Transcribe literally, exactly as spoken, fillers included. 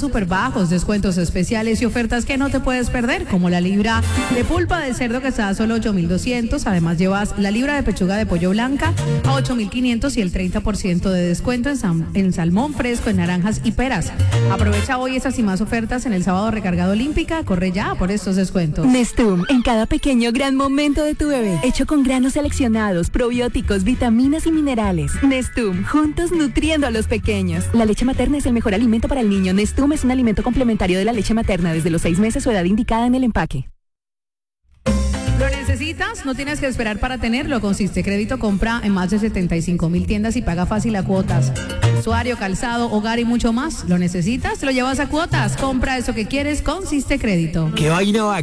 súper bajos, descuentos especiales y ofertas que no te puedes perder, como la libra de pulpa de cerdo que está a solo ocho mil doscientos. Además llevas la libra de pechuga de pollo blanca a ocho mil quinientos y el treinta por ciento de descuento en, sam- en salmón fresco, en naranjas y peras. Aprovecha hoy esas y más ofertas en el sábado recargado Olímpica. Corre ya por estos descuentos. Nestum, en cada pequeño gran momento de tu bebé, hecho con granos seleccionados, probióticos, vitaminas y minerales. Nestum, juntos nutriendo a los pequeños. La leche materna es el mejor alimento para el niño. Nestum es un alimento complementario de la leche materna desde los seis meses o edad indicada en el empaque. ¿Lo necesitas? No tienes que esperar para tenerlo. Consiste Crédito compra en más de setenta y cinco mil tiendas y paga fácil a cuotas. Usuario, calzado, hogar y mucho más. ¿Lo necesitas? Te lo llevas a cuotas. Compra eso que quieres. Consiste Crédito. ¿Qué vaina va?